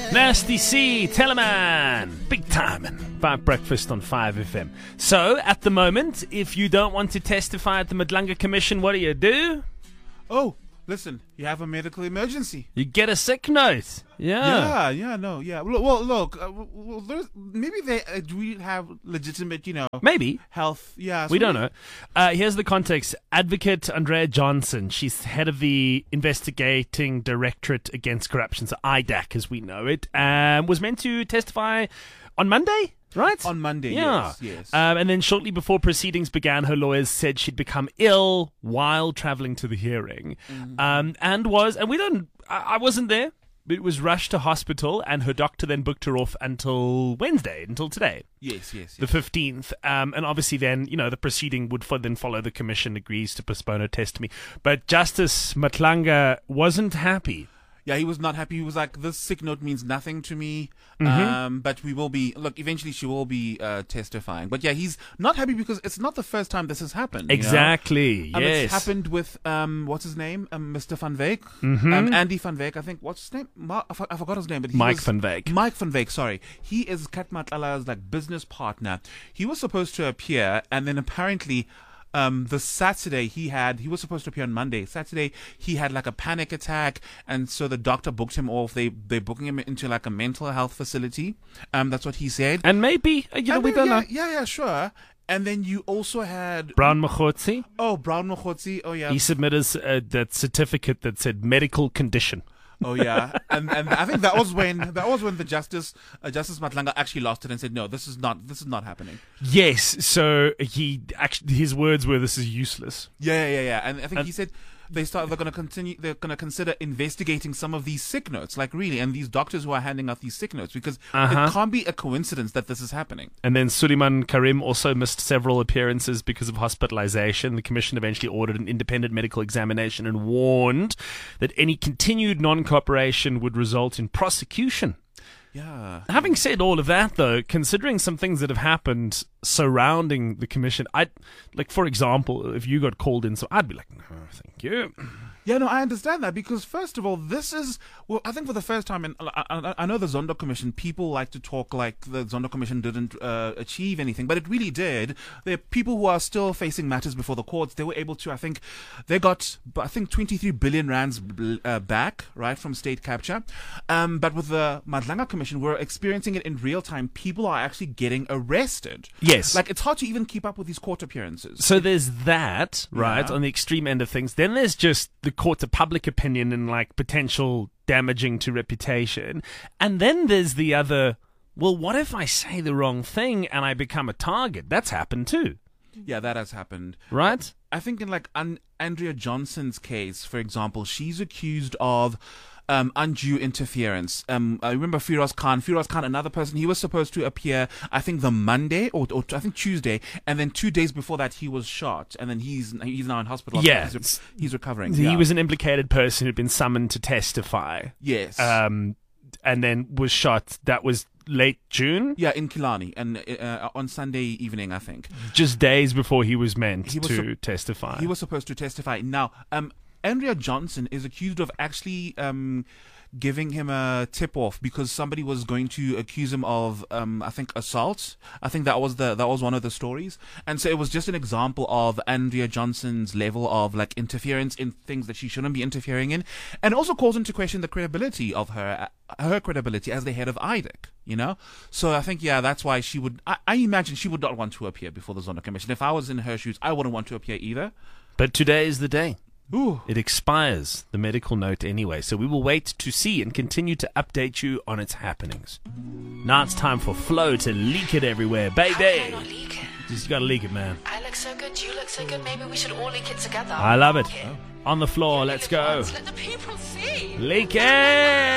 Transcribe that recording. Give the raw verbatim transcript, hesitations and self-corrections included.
Nasty C, Teleman, big time, and Five Breakfast on five F M. So, at the moment, if you don't want to testify at the Madlanga Commission, what do you do? Oh, listen, you have a medical emergency. You get a sick note. Yeah. Yeah, yeah, no, yeah. Well, well look, uh, well, there's, maybe they uh, do have legitimate, you know, Maybe. health. Yeah, so We don't know. Uh, here's the context. Advocate Andrea Johnson, she's head of the Investigating Directorate Against Corruption, so I D A C as we know it, um, was meant to testify on Monday, right? On Monday, yeah. yes, yes. Um, and then shortly before proceedings began, her lawyers said she'd become ill while traveling to the hearing. Mm-hmm. Um, and was, and we don't, I, I wasn't there. It was rushed to hospital, and her doctor then booked her off until Wednesday, until today. Yes, yes, yes. The fifteenth. Um, and obviously then, you know, the proceeding would fo- then follow. The commission agrees to postpone her testimony. But Justice Matlanga wasn't happy. Yeah, he was not happy. He was like, this sick note means nothing to me. Mm-hmm. Um, but we will be, look, eventually she will be uh, testifying. But yeah, he's not happy because it's not the first time this has happened. Exactly, You know? um, yes. It's happened with, um, what's his name? Um, Mister Van Wyk. Mm-hmm. Um, Andy Van Wyk, I think. What's his name? Ma- I, for- I forgot his name. But he Mike was, Van Wyk. Mike Van Wyk, sorry. He is Kat Matlala's like business partner. He was supposed to appear, and then apparently Um, the Saturday he had, he was supposed to appear on Monday. Saturday he had like a panic attack, and so the doctor booked him off. They they're booking him into like a mental health facility. Um, that's what he said. And maybe, uh, you know, And we then, don't yeah, know. Yeah, yeah, sure. And then you also had Brown Mokotsi, oh Brown Mokotsi. Oh yeah. he submitted uh, that certificate that said medical condition. Oh yeah, and and I think that was when that was when the justice uh, Justice Matlanga actually lost it and said, no, this is not this is not happening. Yes, so he actually, his words were, "This is useless." Yeah, yeah, yeah, yeah. And I think And- he said they start they're going to continue they're going to consider investigating some of these sick notes, like really, and these doctors who are handing out these sick notes, because Uh-huh. it can't be a coincidence that this is happening. And then Suleiman Karim also missed several appearances because of hospitalization. The commission eventually ordered an independent medical examination and warned that any continued non-cooperation would result in prosecution. Yeah. Having said all of that, though, considering some things that have happened surrounding the commission, I'd, like, for example, if you got called in, so I'd be like, no, thank you. Yeah, no, I understand that because first of all, this is well, I think for the first time, in I, I, I know the Zondo Commission, people like to talk like the Zondo Commission didn't uh, achieve anything, but it really did. There are people who are still facing matters before the courts. They were able to, I think, they got I think twenty-three billion rands uh, back, right, from state capture. Um, but with the Madlanga Commission, we're experiencing it in real time. People are actually getting arrested. Yes. Like it's hard to even keep up with these court appearances. So there's that, right, Yeah. on the extreme end of things. Then there's just the court of public opinion and, like, potential damaging to reputation. And then there's the other, well, what if I say the wrong thing and I become a target? That's happened too, Yeah, that has happened. right? I think in like An- Andrea Johnson's case, for example, she's accused of um, undue interference. Um, I remember Firoz Khan. Firoz Khan, another person, he was supposed to appear, I think, the Monday or, or I think Tuesday, and then two days before that, he was shot, and then he's he's now in hospital. Yeah. he's, he's recovering. He yeah. was an implicated person who'd been summoned to testify, yes, um, and then was shot. That was late June, yeah, in Killarney, and uh, on Sunday evening, I think. just days before he was meant He was to sup- testify. He was supposed to testify. Now, um, Andrea Johnson is accused of actually um, giving him a tip-off because somebody was going to accuse him of, um, I think, assault. I think that was the that was one of the stories, and so it was just an example of Andrea Johnson's level of like interference in things that she shouldn't be interfering in, and also calls into question the credibility of her her credibility as the head of I D A C. You know, so I think yeah, that's why she would. I, I imagine she would not want to appear before the Zondo Commission. If I was in her shoes, I wouldn't want to appear either. But today is the day. Ooh. It expires, the medical note anyway, so we will wait to see and continue to update you on its happenings. Now it's time for Flo to leak it everywhere, baby. How can I not leak it? Just gotta leak it, man. I look so good, you look so good, maybe we should all leak it together. I love it. Yeah. On the floor, let's Leak it go. once, let the people see. Leak it!